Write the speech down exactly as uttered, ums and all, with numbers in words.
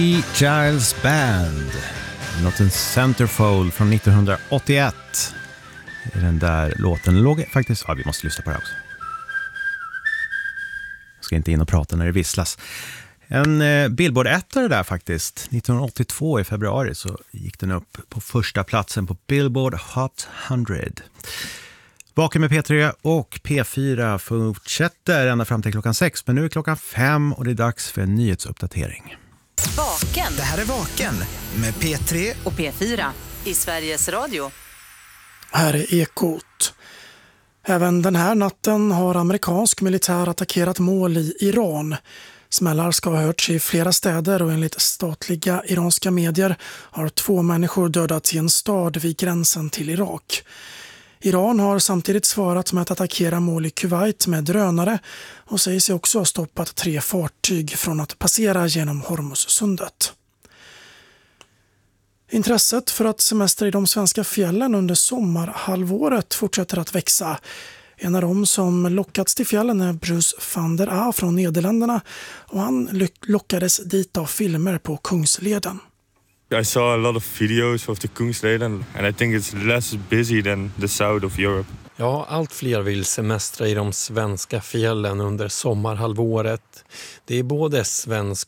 Giles Band, Not a Centerfold från nittonhundraåttioett. Den där låten låg faktiskt... Ja, vi måste lyssna på det också. Jag ska inte in och prata när det visslas. En eh, Billboard-ettare där faktiskt. nittonhundraåttiotvå i februari så gick den upp på första platsen på Billboard Hot hundra. Vaken med P tre och P fyra fortsätter ända fram till klockan sex. Men nu är klockan fem och det är dags för en nyhetsuppdatering. Vaken. Det här är Vaken med P tre och P fyra i Sveriges Radio. Här är Ekot. Även den här natten har amerikansk militär attackerat mål i Iran. Smällar ska ha hörts i flera städer och enligt statliga iranska medier har två människor dödats i en stad vid gränsen till Irak. Iran har samtidigt svarat med att attackera mål i Kuwait med drönare och säger sig också ha stoppat tre fartyg från att passera genom Hormuzsundet. Intresset för att semestra i de svenska fjällen under sommarhalvåret fortsätter att växa. En av dem som lockats till fjällen är Bruce van der A från Nederländerna och han lockades dit av filmer på Kungsleden. I saw a lot of videos of the Kungsleden and I think it's less busy than the south of Europe. Ja, allt fler vill semestra i de svenska fjällen under sommarhalvåret. Det är både svensk